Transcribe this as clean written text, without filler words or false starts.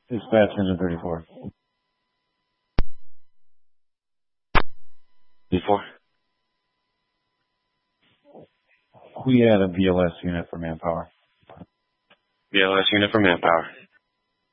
Dispatch engine 34. 34. We had a VLS unit for manpower. BLS unit for manpower.